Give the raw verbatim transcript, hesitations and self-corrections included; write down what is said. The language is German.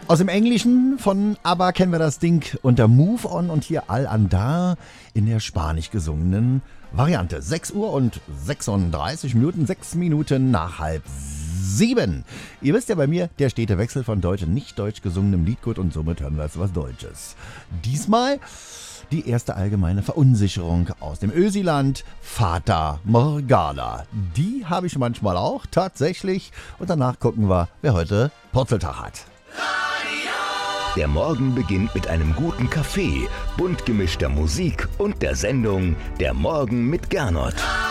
Aus dem Englischen von ABBA kennen wir das Ding unter Move On und hier Al Andar in der spanisch gesungenen Variante. sechs Uhr und sechsunddreißig Minuten, sechs Minuten nach halb sieben. Ihr wisst ja bei mir, der stete Wechsel von deutsch und nicht deutsch gesungenem Liedgut und somit hören wir jetzt was Deutsches. Diesmal die erste allgemeine Verunsicherung aus dem Ösiland, Fata Morgana. Die habe ich manchmal auch, tatsächlich. Und danach gucken wir, wer heute Purzeltag hat. Der Morgen beginnt mit einem guten Kaffee, bunt gemischter Musik und der Sendung Der Morgen mit Gernot.